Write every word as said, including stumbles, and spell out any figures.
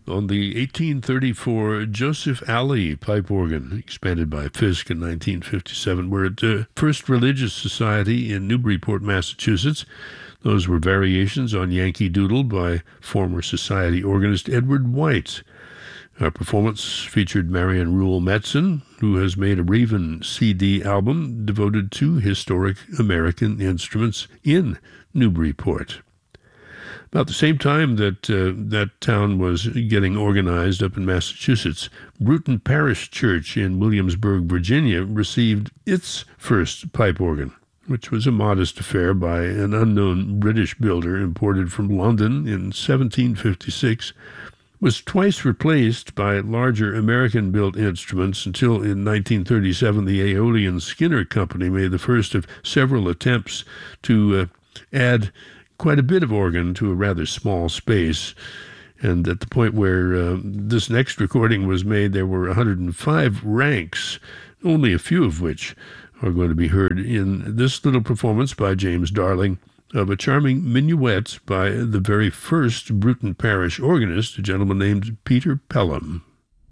on the eighteen thirty-four Joseph Alley pipe organ, expanded by Fisk in nineteen fifty-seven. We're at uh, First Religious Society in Newburyport, Massachusetts. Those were variations on Yankee Doodle by former Society organist Edward White. Our performance featured Marian Rule Metzen, who has made a Raven C D album devoted to historic American instruments in Newburyport. About the same time that uh, that town was getting organized up in Massachusetts, Bruton Parish Church in Williamsburg, Virginia, received its first pipe organ, which was a modest affair by an unknown British builder imported from London in seventeen fifty-six, was twice replaced by larger American-built instruments until in nineteen thirty-seven the Aeolian Skinner Company made the first of several attempts to uh, add quite a bit of organ to a rather small space. And at the point where uh, this next recording was made, there were one hundred five ranks, only a few of which are going to be heard in this little performance by James Darling of a charming minuet by the very first Bruton Parish organist, a gentleman named Peter Pelham.